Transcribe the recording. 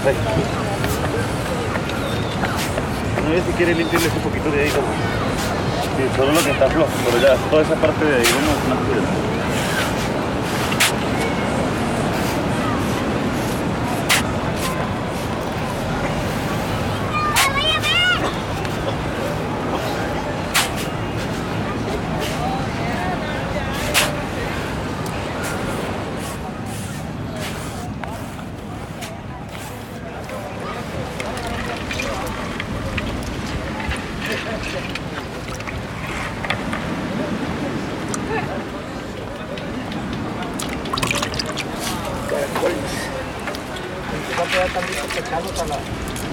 Ahí. No sé si quiere limpiarles un poquito de ahí. Sí, solo lo que está flojo, pero ya toda esa parte de ahí, vamos a una piedra. Caracoles. Va a quedar también pecados a la...